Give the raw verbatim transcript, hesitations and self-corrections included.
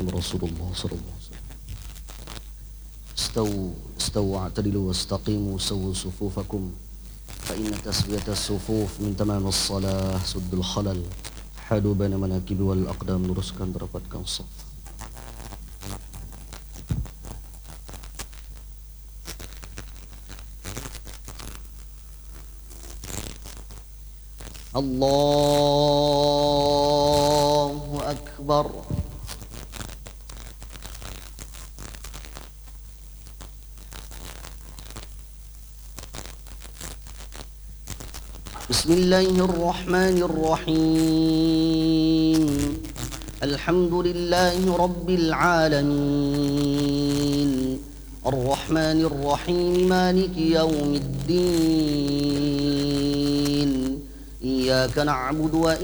Rasulullah sallallahu alaihi wasallam. Istawu istawu a'tadilu wastaqimu sawu sufufakum fa inna taswiyatas sufuf min tamamis salah suddul khalal hadu baina manakibi wal aqdam, luruskan rapatkan shaf. Allahu akbar. Bismillahirrahmanirrahim. Alhamdulillahi rabbil alamin. Ar-Rahmanir-Rahim, Maliki yaumiddin. Iyyaka na'budu wa